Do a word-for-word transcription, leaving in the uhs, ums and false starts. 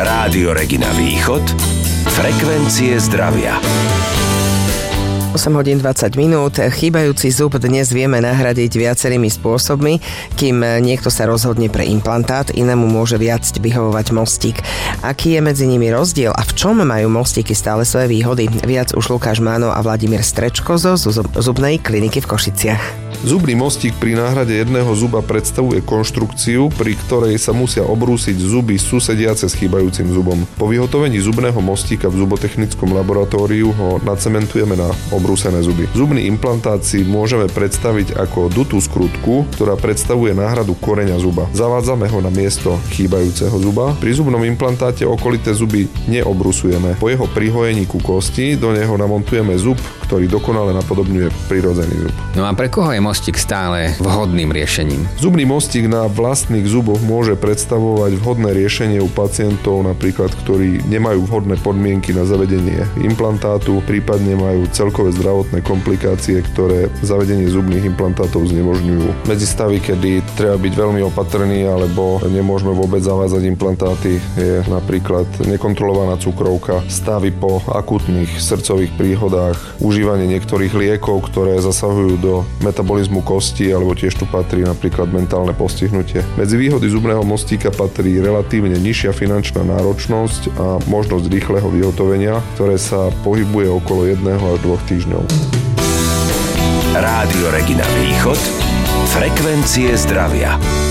Rádio Regina Východ, frekvencie zdravia. osem hodín dvadsať minút. Chýbajúci zub dnes vieme nahradiť viacerými spôsobmi. Kým niekto sa rozhodne pre implantát, inému môže viac vyhovovať mostík. Aký je medzi nimi rozdiel a v čom majú mostíky stále svoje výhody? Viac už Lukáš Máno a Vladimír Strečko zo zubnej kliniky v Košiciach. Zubný mostík pri náhrade jedného zuba predstavuje konštrukciu, pri ktorej sa musia obrúsiť zuby susediace s chýbajúcim zubom. Po vyhotovení zubného mostíka v zubotechnickom laboratóriu ho nacementujeme na obrúsené zuby. Zubný implantát si môžeme predstaviť ako dutú skrutku, ktorá predstavuje náhradu koreňa zuba. Zavádzame ho na miesto chýbajúceho zuba. Pri zubnom implantáte okolité zuby neobrusujeme. Po jeho prihojení ku kosti do neho namontujeme zub, ktorý dokonale napodobňuje prirodzený zub. No a pre koho je mostík stále vhodným riešením? Zubný mostík na vlastných zuboch môže predstavovať vhodné riešenie u pacientov, napríklad, ktorí nemajú vhodné podmienky na zavedenie implantátu, prípadne majú celkové zdravotné komplikácie, ktoré zavedenie zubných implantátov znemožňujú. Medzi stavy, kedy treba byť veľmi opatrný alebo nemôžeme vôbec zavádzať implantáty, je napríklad nekontrolovaná cukrovka, stavy po akútnych srdcových príhodách, užívanie niektorých liekov, ktoré zasahujú do metabolizmu kosti, alebo tiež tu patrí napríklad mentálne postihnutie. Medzi výhody zubného mostíka patrí relatívne nižšia finančná náročnosť a možnosť rýchleho vyhotovenia, ktoré sa pohybuje okolo jedného až dvoch týždňov. Rádio Regina Východ, frekvencie zdravia.